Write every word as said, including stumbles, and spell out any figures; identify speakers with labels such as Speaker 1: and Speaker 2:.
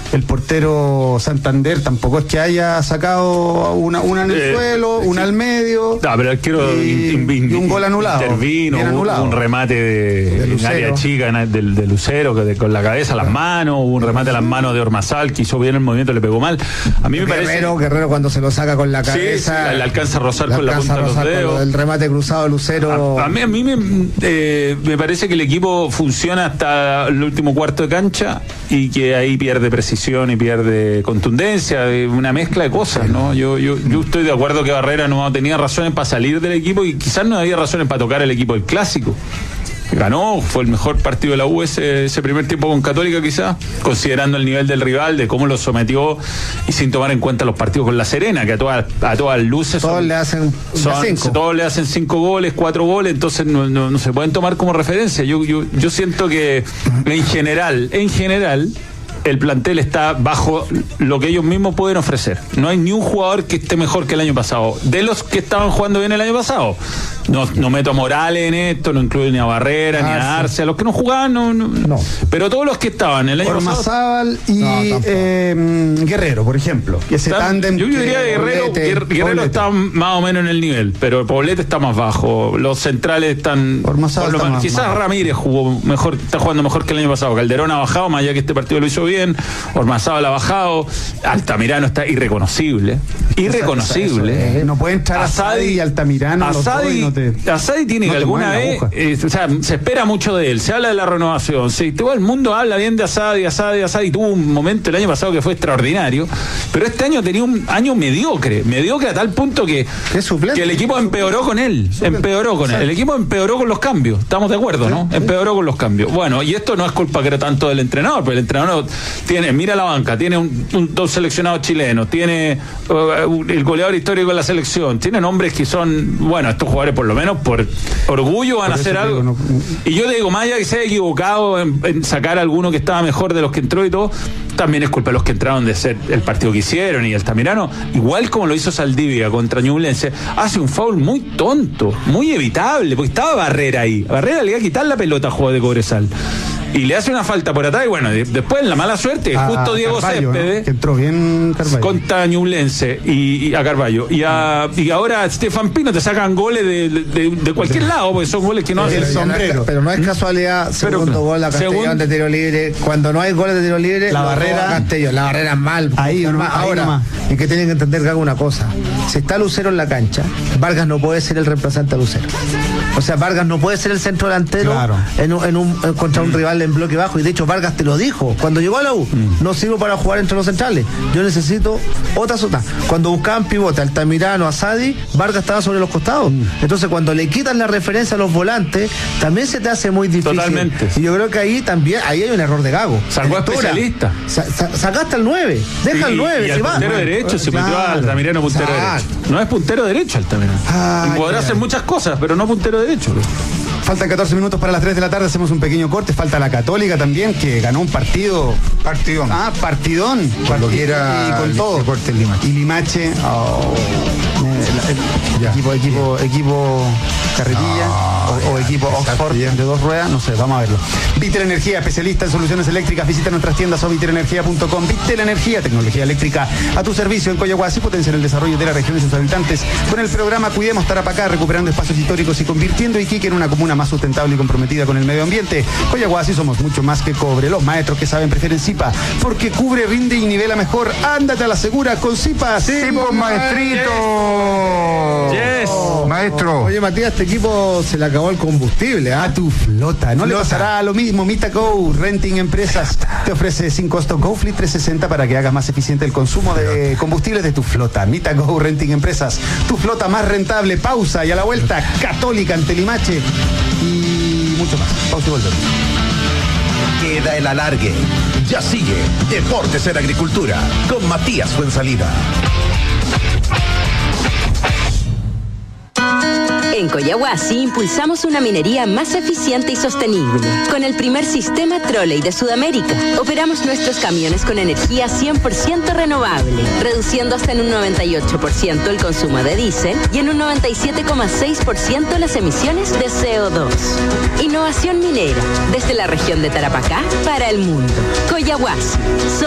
Speaker 1: el portero Santander tampoco es que haya sacado una, una en el eh, suelo, una sí. al medio.
Speaker 2: No, pero el arquero
Speaker 1: y,
Speaker 2: in, in,
Speaker 1: y un gol anulado.
Speaker 2: Intervino,
Speaker 1: anulado.
Speaker 2: un remate de, de área chica de, de Lucero, que de, con la cabeza a las manos, hubo un remate a las manos de Ormazábal, que hizo bien el movimiento, le pegó mal. A mí me
Speaker 3: Guerrero,
Speaker 2: parece.
Speaker 3: Guerrero cuando se lo saca con la cabeza.
Speaker 2: Sí, sí, le alcanza a rozar con la punta de los dedos.
Speaker 3: El remate cruzado de Lucero.
Speaker 2: A, a mí, a mí me, eh, me parece que el equipo funciona hasta el último cuarto de cancha y que ahí pierde precisión y pierde contundencia, una mezcla de cosas, ¿no? Yo, yo, yo estoy de acuerdo que Barrera no tenía razones para salir del equipo y quizás no había razones para tocar el equipo del Clásico. Ganó, fue el mejor partido de la U ese, ese primer tiempo con Católica quizás, considerando el nivel del rival, de cómo lo sometió y sin tomar en cuenta los partidos con La Serena, que a todas a todas luces
Speaker 3: todos
Speaker 2: son,
Speaker 3: le hacen
Speaker 2: son,
Speaker 3: cinco.
Speaker 2: todos le hacen cinco goles, cuatro goles, entonces no, no, no se pueden tomar como referencia. Yo, yo, yo siento que en general, en general el plantel está bajo lo que ellos mismos pueden ofrecer. No hay ni un jugador que esté mejor que el año pasado. De los que estaban jugando bien el año pasado, no, no meto a Morales en esto, no incluyo ni a Barrera, ah, ni a Arce, sí. a los que no jugaban, no, no. no. Pero todos los que estaban el año
Speaker 1: Ormazábal
Speaker 2: pasado.
Speaker 1: y no, eh, Guerrero, por ejemplo. Ese tándem.
Speaker 2: Yo diría que Guerrero, Poblete, Guerrero Poblete. está más o menos en el nivel, pero Poblete está más bajo. Los centrales están.
Speaker 1: Ormazábal está más,
Speaker 2: quizás
Speaker 1: más
Speaker 2: Ramírez jugó mejor, está jugando mejor que el año pasado. Calderón ha bajado, más allá que este partido lo hizo bien. Ormazábal ha bajado. Altamirano está irreconocible. Irreconocible.
Speaker 1: Eso, eso, eh. No puede entrar Asadi y Altamirano.
Speaker 2: Asadi,
Speaker 1: no te,
Speaker 2: Asadi tiene
Speaker 1: no
Speaker 2: que alguna vez. Eh, o sea, se espera mucho de él. Se habla de la renovación. Sí, todo el mundo habla bien de Asadi, Asadi, Asadi. Tuvo un momento el año pasado que fue extraordinario. Pero este año tenía un año mediocre. Mediocre a tal punto que, que el equipo empeoró con él. Empeoró con él. El equipo empeoró con los cambios. Estamos de acuerdo, ¿no? Empeoró con los cambios. Bueno, y esto no es culpa, creo, tanto del entrenador, pero el entrenador tiene, mira la banca, tiene un, un, dos seleccionados chilenos, tiene uh, el goleador histórico de la selección, tiene nombres que son, bueno, estos jugadores por lo menos por orgullo van por a hacer algo. Digo, no, y yo le digo, más allá que se haya equivocado en, en sacar a alguno que estaba mejor de los que entró y todo, también es culpa de los que entraron de ser el partido que hicieron y Altamirano, igual como lo hizo Saldivia contra Ñublense, hace un foul muy tonto, muy evitable, porque estaba Barrera ahí. Barrera le iba a quitar la pelota a juego de Cobresal. Y le hace una falta por atrás y bueno, después la mala suerte, ah, justo Diego
Speaker 1: Carvalho,
Speaker 2: Céspedes,
Speaker 1: ¿no? Que entró bien Carvalho.
Speaker 2: Contra Ñublense y, y a Carvalho. Y, a, y ahora Stefan Pino te sacan goles de, de, de cualquier sí. lado, porque son goles que no hacen
Speaker 3: el sombrero. No es, pero no es casualidad, segundo pero, gol a Castellón según, de tiro libre. Cuando no hay goles de tiro libre,
Speaker 1: la barrera
Speaker 3: Castellón, la barrera es mal.
Speaker 1: Ahí, no,
Speaker 3: más, ahí ahora, y que tienen que entender que haga una cosa. Si está Lucero en la cancha, Vargas no puede ser el reemplazante a Lucero. O sea, Vargas no puede ser el centro delantero claro. en, un, en un, en, contra un rival en bloque bajo. Y de hecho, Vargas te lo dijo. Cuando llegó a la U, mm. no sirvo para jugar entre los centrales. Yo necesito otra zona. Cuando buscaban pivote, Altamirano, Asadi, Vargas estaba sobre los costados. Mm. Entonces, cuando le quitan la referencia a los volantes, también se te hace muy difícil.
Speaker 2: Totalmente.
Speaker 3: Y yo creo que ahí también, ahí hay un error de Gago.
Speaker 2: Sacó a especialista.
Speaker 3: Sa, sa, sacaste al nueve. Deja sí, el nueve.
Speaker 2: Y al puntero va. derecho, se claro. metió a Altamirano puntero claro. derecho. No es puntero derecho Altamirano. Ah, y podrá hacer muchas cosas, pero no puntero derecho.
Speaker 1: Faltan catorce minutos para las tres de la tarde, hacemos un pequeño corte. Falta la Católica también, que ganó un partido.
Speaker 3: Partidón.
Speaker 1: Ah, partidón.
Speaker 3: Cuando quiera.
Speaker 1: Y con todo.
Speaker 3: Corte el Limache.
Speaker 1: Y Limache. Oh, el, el, equipo, equipo, equipo Carretilla no, o, o equipo Oxford de dos ruedas, no sé, vamos a verlo. Vitel Energía, especialista en soluciones eléctricas. Visita nuestras tiendas o vitel energía punto com. Vitel Energía, tecnología eléctrica a tu servicio en Coyahuasi, potencia el desarrollo de la región y sus habitantes con el programa Cuidemos Tarapacá, recuperando espacios históricos y convirtiendo Iquique en una comuna más sustentable y comprometida con el medio ambiente. Coyahuasi somos mucho más que cobre. Los maestros que saben prefieren Zipa, porque cubre, rinde y nivela mejor. Ándate a la segura con Zipa.
Speaker 3: Sí, pues, maestrito.
Speaker 2: Yes.
Speaker 3: Maestro. Oye, Matías, este equipo se le acabó el combustible, ¿ah?
Speaker 1: A tu flota. No flota. Le pasará lo mismo. Mitago Renting Empresas te ofrece sin costo GoFleet trescientos sesenta para que hagas más eficiente el consumo de combustibles de tu flota. Mitago Renting Empresas, tu flota más rentable. Pausa y a la vuelta, Católica ante Limache y mucho más. Pausa y volvemos.
Speaker 4: Queda el alargue. Ya sigue Deportes en Agricultura con Matías Fuenzalida.
Speaker 5: En Coyahuasi impulsamos una minería más eficiente y sostenible. Con el primer sistema trolley de Sudamérica, operamos nuestros camiones con energía cien por ciento renovable, reduciendo hasta en un noventa y ocho por ciento el consumo de diésel y en un noventa y siete coma seis por ciento las emisiones de C O dos. Innovación minera, desde la región de Tarapacá para el mundo. Coyahuasi.